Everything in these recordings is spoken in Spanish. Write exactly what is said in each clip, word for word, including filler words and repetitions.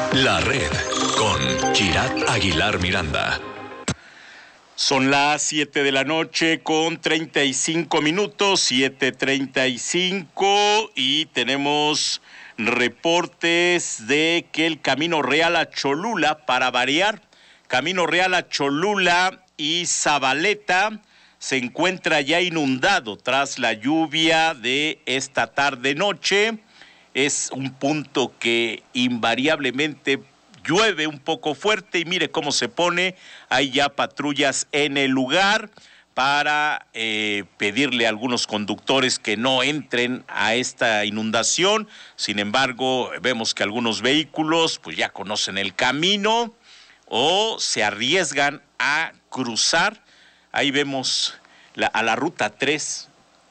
La Red con Girat Aguilar Miranda. Son las siete de la noche con treinta y cinco minutos, siete treinta y cinco, y tenemos reportes de que el Camino Real a Cholula, para variar, Camino Real a Cholula y Zabaleta se encuentra ya inundado tras la lluvia de esta tarde-noche. Es un punto que invariablemente llueve un poco fuerte y mire cómo se pone. Hay ya patrullas en el lugar para eh, pedirle a algunos conductores que no entren a esta inundación. Sin embargo, vemos que algunos vehículos pues ya conocen el camino o se arriesgan a cruzar. Ahí vemos la, a la ruta tres.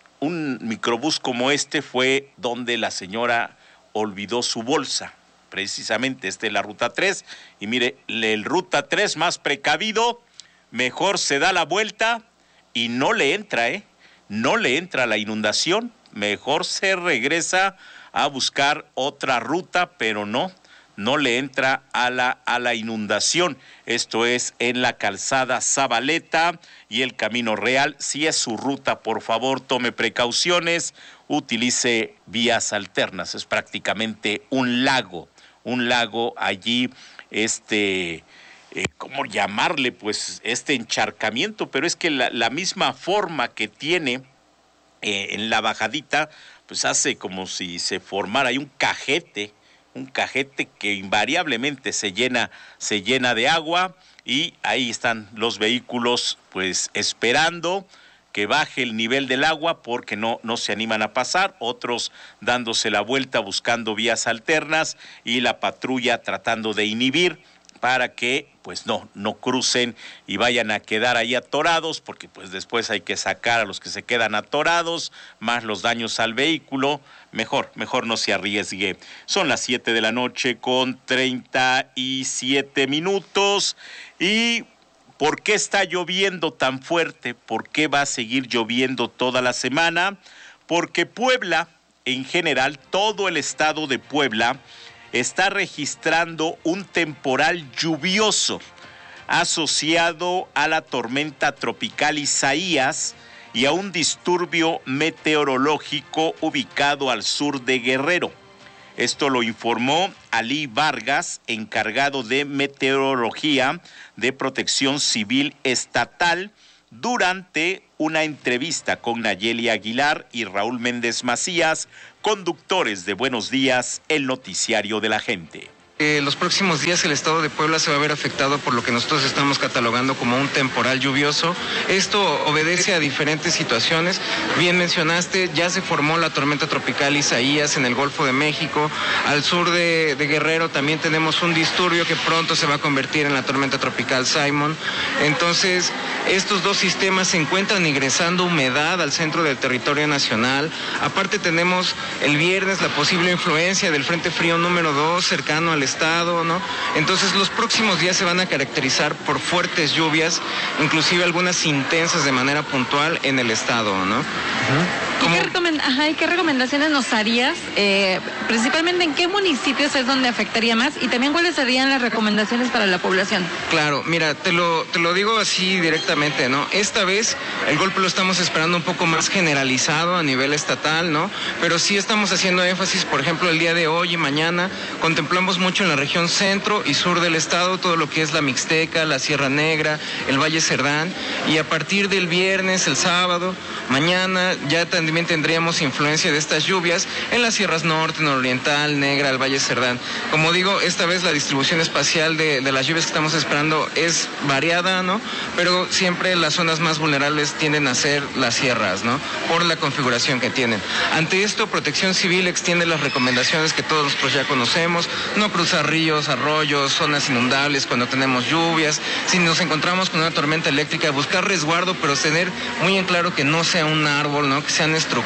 Un microbús como este fue donde la señora olvidó su bolsa. Precisamente esta es la ruta tres. Y mire, el ruta tres más precavido, mejor se da la vuelta y no le entra, ¿eh? No le entra la inundación. Mejor se regresa a buscar otra ruta, pero no, no le entra a la, a la inundación. Esto es en la calzada Zabaleta y el Camino Real. Si es su ruta, por favor, tome precauciones, utilice vías alternas. Es prácticamente un lago, un lago allí, este, eh, ¿cómo llamarle? Pues este encharcamiento, pero es que la, la misma forma que tiene eh, en la bajadita, pues hace como si se formara ahí un cajete, un cajete que invariablemente se llena, se llena de agua, y ahí están los vehículos pues esperando que baje el nivel del agua porque no, no se animan a pasar, otros dándose la vuelta buscando vías alternas y la patrulla tratando de inhibir para que pues no, no crucen y vayan a quedar ahí atorados, porque pues después hay que sacar a los que se quedan atorados, más los daños al vehículo. Mejor, mejor no se arriesgue. Son las siete de la noche con treinta y siete minutos. ¿Y por qué está lloviendo tan fuerte? ¿Por qué va a seguir lloviendo toda la semana? Porque Puebla, en general, todo el estado de Puebla, está registrando un temporal lluvioso asociado a la tormenta tropical Isaías y a un disturbio meteorológico ubicado al sur de Guerrero. Esto lo informó Alí Vargas, encargado de meteorología de Protección Civil Estatal, durante una entrevista con Nayeli Aguilar y Raúl Méndez Macías, conductores de Buenos Días, el noticiario de la gente. Eh, los próximos días el estado de Puebla se va a ver afectado por lo que nosotros estamos catalogando como un temporal lluvioso. Esto obedece a diferentes situaciones. Bien mencionaste, ya se formó la tormenta tropical Isaías en el Golfo de México. Al sur de, de Guerrero también tenemos un disturbio que pronto se va a convertir en la tormenta tropical Simon. Entonces, estos dos sistemas se encuentran ingresando humedad al centro del territorio nacional. Aparte tenemos el viernes la posible influencia del Frente Frío número dos cercano al estado, ¿no? Entonces los próximos días se van a caracterizar por fuertes lluvias, inclusive algunas intensas de manera puntual en el estado, ¿no? Uh-huh. ¿Y qué, recomend- Ajá, ¿Y qué recomendaciones nos harías? Eh, principalmente, ¿en qué municipios es donde afectaría más? Y también, ¿cuáles serían las recomendaciones para la población? Claro, mira, te lo, te lo digo así directamente, ¿no? Esta vez el golpe lo estamos esperando un poco más generalizado a nivel estatal, ¿no? Pero sí estamos haciendo énfasis, por ejemplo, el día de hoy y mañana contemplamos mucho en la región centro y sur del estado, todo lo que es la Mixteca, la Sierra Negra, el Valle Cerdán, y a partir del viernes, el sábado, mañana, ya también tendríamos influencia de estas lluvias en las sierras norte, nororiental, negra, el Valle Cerdán. Como digo, esta vez la distribución espacial de, de las lluvias que estamos esperando es variada, ¿no? Pero siempre las zonas más vulnerables tienden a ser las sierras, ¿no? Por la configuración que tienen. Ante esto, Protección Civil extiende las recomendaciones que todos nosotros ya conocemos: no cruzar ríos, arroyos, zonas inundables cuando tenemos lluvias. Si nos encontramos con una tormenta eléctrica, buscar resguardo, pero tener muy en claro que no sea un árbol, ¿no? Que sean estructuras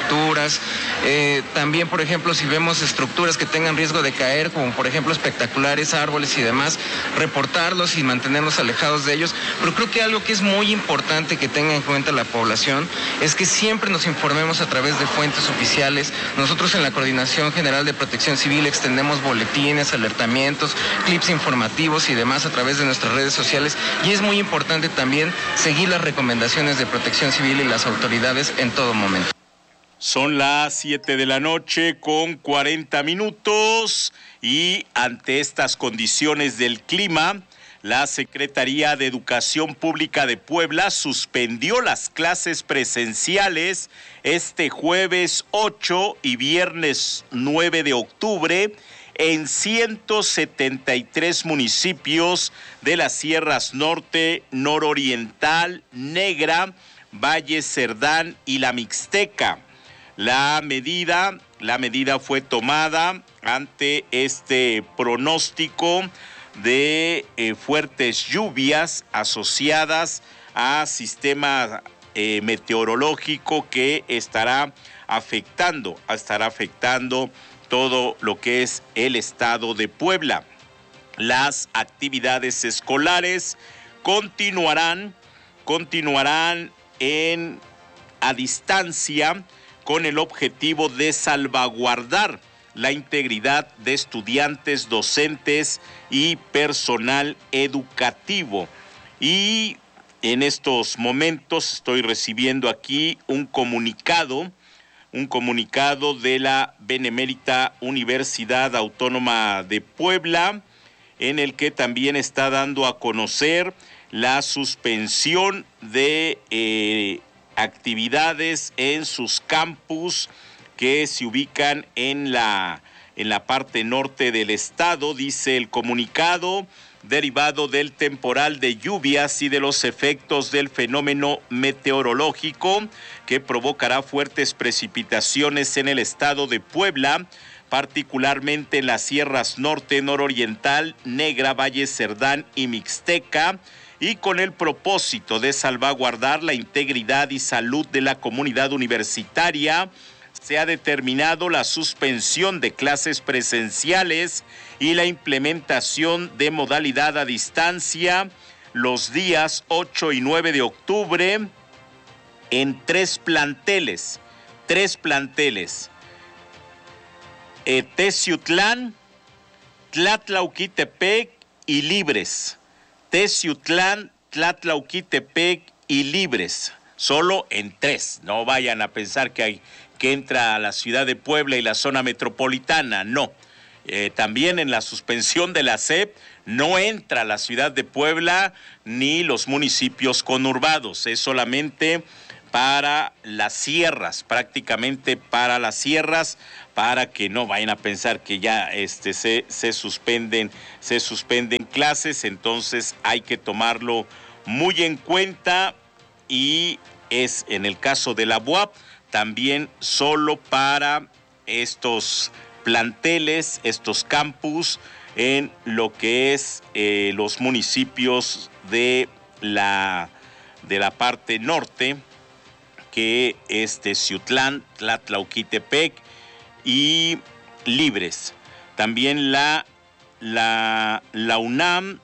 estructuras. Eh, también, por ejemplo, si vemos estructuras que tengan riesgo de caer, como por ejemplo espectaculares, árboles y demás, reportarlos y mantenernos alejados de ellos. Pero creo que algo que es muy importante que tenga en cuenta la población es que siempre nos informemos a través de fuentes oficiales. Nosotros en la Coordinación General de Protección Civil extendemos boletines, alertamientos, clips informativos y demás a través de nuestras redes sociales, y es muy importante también seguir las recomendaciones de Protección Civil y las autoridades en todo momento. Son las siete de la noche con cuarenta minutos y ante estas condiciones del clima, la Secretaría de Educación Pública de Puebla suspendió las clases presenciales este jueves ocho y viernes nueve de octubre en ciento setenta y tres municipios de las sierras norte, nororiental, Negra, Valle Cerdán y la Mixteca. La medida, la medida fue tomada ante este pronóstico de eh, fuertes lluvias asociadas a sistema eh, meteorológico que estará afectando, estará afectando todo lo que es el estado de Puebla. Las actividades escolares continuarán, continuarán en a distancia con el objetivo de salvaguardar la integridad de estudiantes, docentes y personal educativo. Y en estos momentos estoy recibiendo aquí un comunicado, un comunicado de la Benemérita Universidad Autónoma de Puebla, en el que también está dando a conocer la suspensión de eh, actividades en sus campus que se ubican en la, en la parte norte del estado. Dice el comunicado: derivado del temporal de lluvias y de los efectos del fenómeno meteorológico que provocará fuertes precipitaciones en el estado de Puebla, particularmente en las sierras norte, nororiental, Negra, Valle Cerdán y Mixteca, y con el propósito de salvaguardar la integridad y salud de la comunidad universitaria, se ha determinado la suspensión de clases presenciales y la implementación de modalidad a distancia los días ocho y nueve de octubre en tres planteles, tres planteles, eh, Teciutlán, Tlatlauquitepec y Libres. Teciutlán, Tlatlauquitepec y Libres, solo en tres. No vayan a pensar que hay que entra a la ciudad de Puebla y la zona metropolitana, no. Eh, también en la suspensión de la S E P no entra la ciudad de Puebla ni los municipios conurbados, es solamente para las sierras, prácticamente para las sierras, para que no vayan a pensar que ya este se, se suspenden, se suspenden clases. Entonces hay que tomarlo muy en cuenta, y es en el caso de la B U A P también solo para estos planteles, estos campus en lo que es eh, los municipios de la, de la parte norte, que es Teciutlán, Tlatlauquitepec y Libres. También la, la, la UNAM,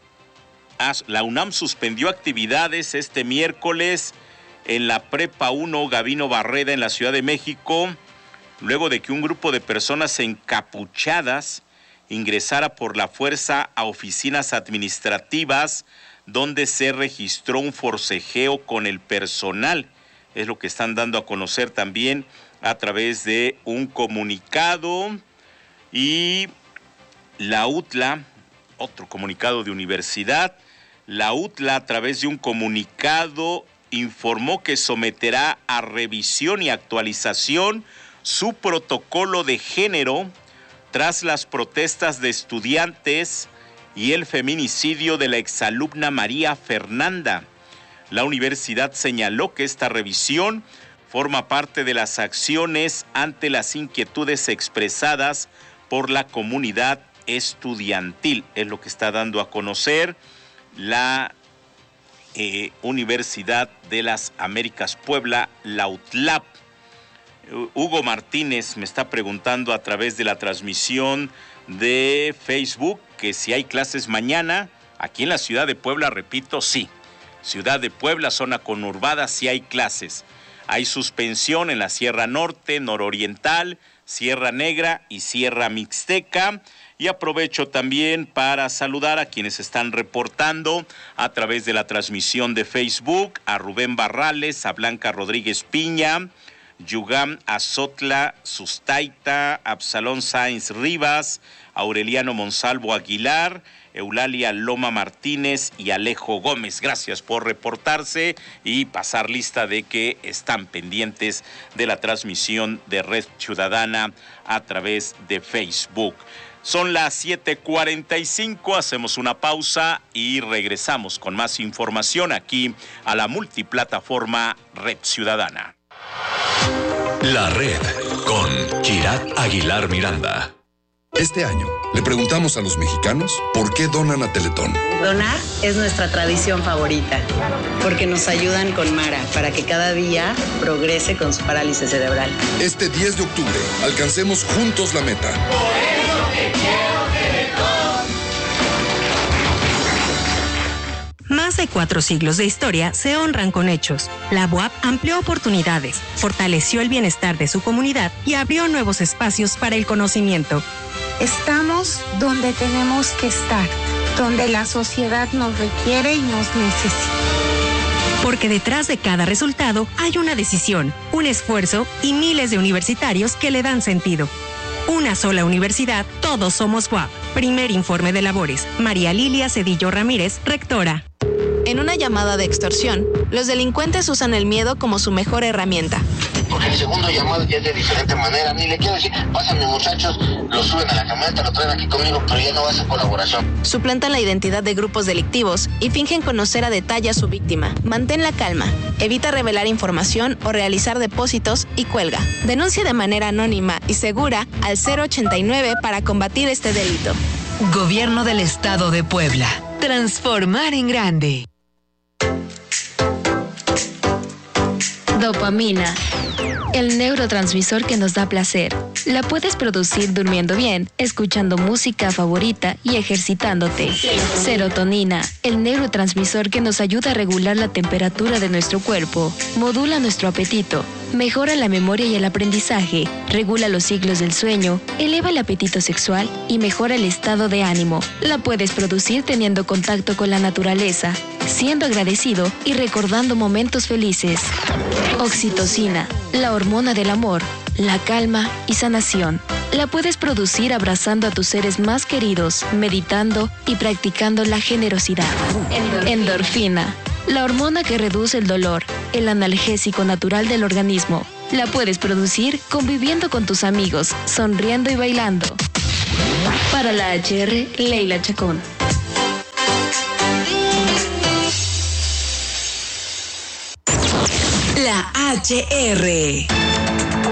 la UNAM suspendió actividades este miércoles en la Prepa uno Gavino Barreda en la Ciudad de México, luego de que un grupo de personas encapuchadas ingresara por la fuerza a oficinas administrativas donde se registró un forcejeo con el personal. Es lo que están dando a conocer también a través de un comunicado. Y la U T L A, otro comunicado de universidad, la U T L A a través de un comunicado informó que someterá a revisión y actualización su protocolo de género tras las protestas de estudiantes y el feminicidio de la exalumna María Fernanda. La universidad señaló que esta revisión forma parte de las acciones ante las inquietudes expresadas por la comunidad estudiantil. Es lo que está dando a conocer la Eh, Universidad de las Américas Puebla, la U T L A P. Hugo Martínez me está preguntando a través de la transmisión de Facebook que si hay clases mañana. Aquí en la ciudad de Puebla, repito, sí. Ciudad de Puebla, zona conurbada, sí hay clases. Hay suspensión en la Sierra Norte, Nororiental, Sierra Negra y Sierra Mixteca. Y aprovecho también para saludar a quienes están reportando a través de la transmisión de Facebook, a Rubén Barrales, a Blanca Rodríguez Piña, Yugam Azotla Sustaita, Absalón Sáenz Rivas, Aureliano Monsalvo Aguilar, Eulalia Loma Martínez y Alejo Gómez. Gracias por reportarse y pasar lista de que están pendientes de la transmisión de Red Ciudadana a través de Facebook. Son las siete cuarenta y cinco, hacemos una pausa y regresamos con más información aquí a la multiplataforma Red Ciudadana. La Red con Kirat Aguilar Miranda. Este año le preguntamos a los mexicanos por qué donan a Teletón. Donar es nuestra tradición favorita, porque nos ayudan con Mara para que cada día progrese con su parálisis cerebral. Este diez de octubre, alcancemos juntos la meta. Por eso te quiero, Teletón. Más de cuatro siglos de historia se honran con hechos. La B U A P amplió oportunidades, fortaleció el bienestar de su comunidad y abrió nuevos espacios para el conocimiento. Estamos donde tenemos que estar, donde la sociedad nos requiere y nos necesita. Porque detrás de cada resultado hay una decisión, un esfuerzo y miles de universitarios que le dan sentido. Una sola universidad, todos somos B U A P. Primer informe de labores. María Lilia Cedillo Ramírez, rectora. En una llamada de extorsión, los delincuentes usan el miedo como su mejor herramienta. Porque el segundo llamado ya es de diferente manera. Ni le quiero decir, pásame muchachos, lo suben a la camioneta, lo traen aquí conmigo, pero ya no va a ser colaboración. Suplantan la identidad de grupos delictivos y fingen conocer a detalle a su víctima. Mantén la calma, evita revelar información o realizar depósitos y cuelga. Denuncia de manera anónima y segura al cero ochenta y nueve para combatir este delito. Gobierno del Estado de Puebla. Transformar en grande. Dopamina, el neurotransmisor que nos da placer. La puedes producir durmiendo bien, escuchando música favorita y ejercitándote. Serotonina, el neurotransmisor que nos ayuda a regular la temperatura de nuestro cuerpo, modula nuestro apetito, mejora la memoria y el aprendizaje, regula los ciclos del sueño, eleva el apetito sexual y mejora el estado de ánimo. La puedes producir teniendo contacto con la naturaleza, siendo agradecido y recordando momentos felices. Oxitocina, la hormona del amor, la calma y sanación. La puedes producir abrazando a tus seres más queridos, meditando y practicando la generosidad. Endorfina. Endorfina, la hormona que reduce el dolor, el analgésico natural del organismo. La puedes producir conviviendo con tus amigos, sonriendo y bailando. Para la H R, Leila Chacón. La H R